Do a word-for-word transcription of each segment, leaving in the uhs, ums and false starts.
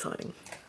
exciting.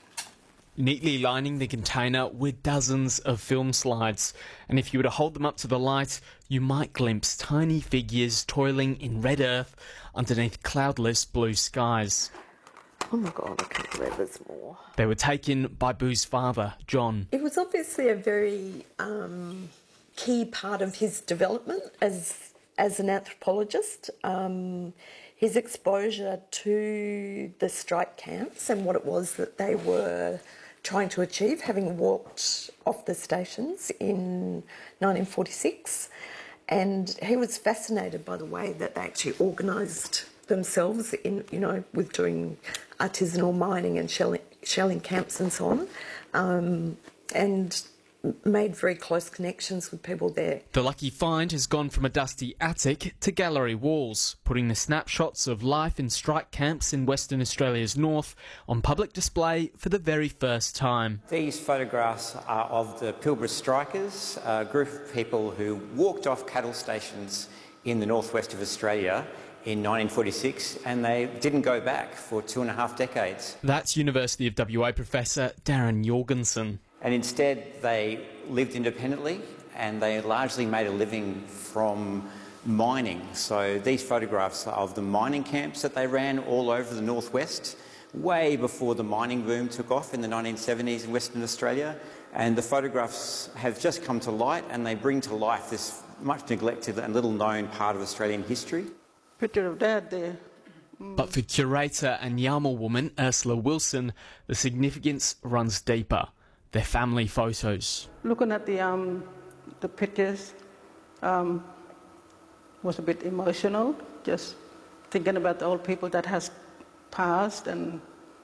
Neatly lining the container were dozens of film slides, and if you were to hold them up to the light, you might glimpse tiny figures toiling in red earth underneath cloudless blue skies. Oh my God, I can't believe there's more. They were taken by Boo's father, John. It was obviously a very um, key part of his development as as an anthropologist. Um, his exposure to the strike camps and what it was that they were trying to achieve, having walked off the stations in nineteen forty-six. And he was fascinated by the way that they actually organised themselves in, you know, with doing artisanal mining and shelling, shelling camps and so on, um, and made very close connections with people there. The lucky find has gone from a dusty attic to gallery walls, putting the snapshots of life in strike camps in Western Australia's north on public display for the very first time. These photographs are of the Pilbara strikers, a group of people who walked off cattle stations in the northwest of Australia in nineteen forty-six, and they didn't go back for two and a half decades. That's University of W A professor Darren Jorgensen. And instead they lived independently and they largely made a living from mining. So these photographs are of the mining camps that they ran all over the northwest, way before the mining boom took off in the nineteen seventies in Western Australia. And the photographs have just come to light and they bring to life this much neglected and little known part of Australian history. Picture of Dad there. Mm. But for curator and Yarmal woman Ursula Wilson, the significance runs deeper. Their family photos. Looking at the um, the pictures um, was a bit emotional. Just thinking about the old people that has passed, and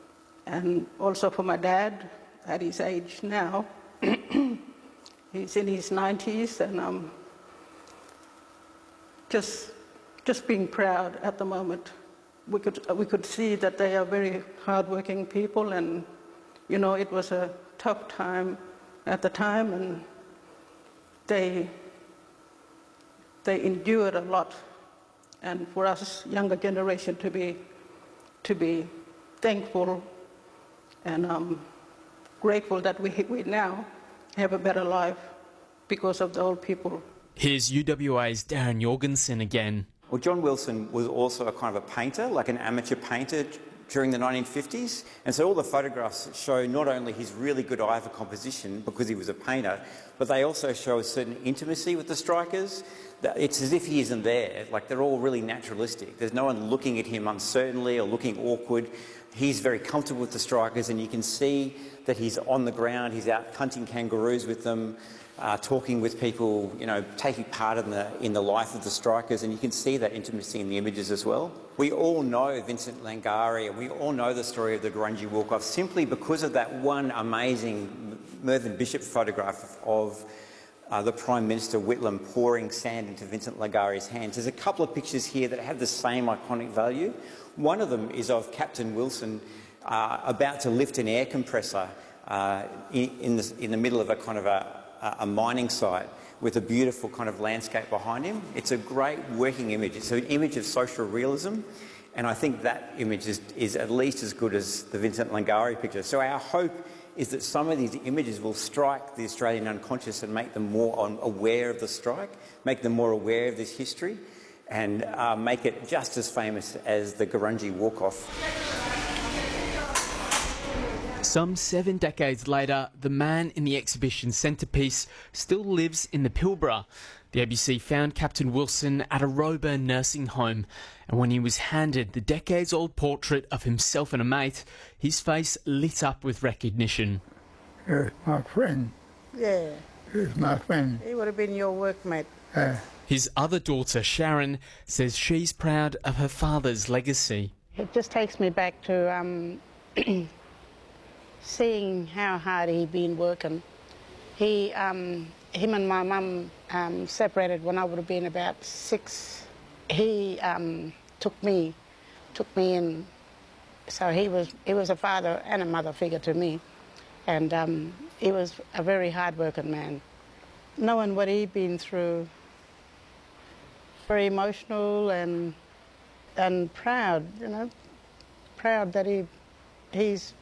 and also for my dad at his age now. He's in his nineties, and um, just just being proud at the moment. We could we could see that they are very hardworking people, and you know it was a tough time at the time, and they they endured a lot. And for us younger generation to be to be thankful and um, grateful that we we now have a better life because of the old people. Here's U W A's Darren Jorgensen again. Well, John Wilson was also a kind of a painter, like an amateur painter during the nineteen fifties, and so all the photographs show not only his really good eye for composition because he was a painter, but they also show a certain intimacy with the strikers. It's as if he isn't there, like they're all really naturalistic. There's no one looking at him uncertainly or looking awkward. He's very comfortable with the strikers, and you can see that he's on the ground, he's out hunting kangaroos with them, Uh, talking with people, you know, taking part in the in the life of the strikers, and you can see that intimacy in the images as well. We all know Vincent Langari, and we all know the story of the Gurindji Walk-Off simply because of that one amazing Mervyn Bishop photograph of uh, the Prime Minister Whitlam pouring sand into Vincent Langari's hands. There's a couple of pictures here that have the same iconic value. One of them is of Captain Wilson uh, about to lift an air compressor uh, in, in, the, in the middle of a kind of a a mining site with a beautiful kind of landscape behind him. It's a great working image. It's an image of social realism, and I think that image is, is at least as good as the Vincent Langari picture. So our hope is that some of these images will strike the Australian unconscious and make them more aware of the strike, make them more aware of this history, and uh, make it just as famous as the Gurindji Walk-Off. Some seven decades later, the man in the exhibition centrepiece still lives in the Pilbara. The A B C found Captain Wilson at a Roebourne nursing home, and when he was handed the decades-old portrait of himself and a mate, his face lit up with recognition. He's my friend. Yeah. He's my friend. He would have been your workmate. Uh, His other daughter, Sharon, says she's proud of her father's legacy. It just takes me back to um, seeing how hard he'd been working. He, um, him and my mum um, separated when I would have been about six. He um, took me, took me in. So he was, he was a father and a mother figure to me, and um, he was a very hard-working man. Knowing what he'd been through, very emotional and and proud, you know, proud that he he's